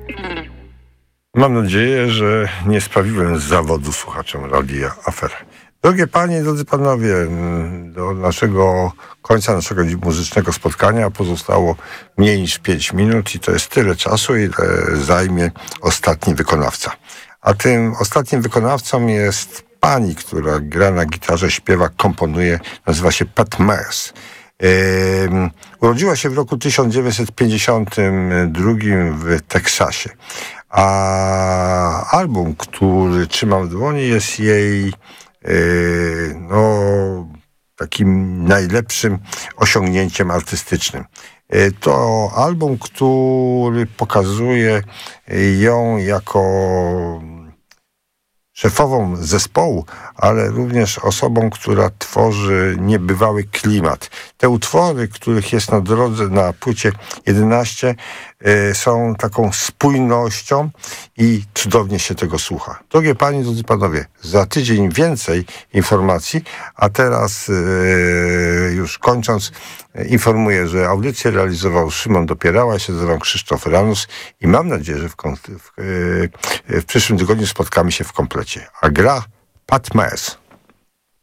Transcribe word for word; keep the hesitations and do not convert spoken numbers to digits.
Mam nadzieję, że nie sprawiłem zawodu słuchaczom Radia Afera. Drogie panie, drodzy panowie, do naszego końca naszego muzycznego spotkania pozostało mniej niż pięć minut i to jest tyle czasu, ile zajmie ostatni wykonawca. A tym ostatnim wykonawcą jest pani, która gra na gitarze, śpiewa, komponuje, nazywa się Pat Meyers. Yy, urodziła się w roku tysiąc dziewięćset pięćdziesiątym drugim w Teksasie. A album, który trzymam w dłoni, jest jej yy, no, takim najlepszym osiągnięciem artystycznym. Yy, to album, który pokazuje ją jako szefową zespołu, ale również osobą, która tworzy niebywały klimat. Te utwory, których jest na drodze na płycie jedenaście, y, są taką spójnością i cudownie się tego słucha. Drogie panie, drodzy panowie, za tydzień więcej informacji, a teraz y, już kończąc, y, informuję, że audycję realizował Szymon Dopierała, ja się nazywam Krzysztof Ranus i mam nadzieję, że w, w, y, w przyszłym tygodniu spotkamy się w komplecie. A gra Pat Meyers.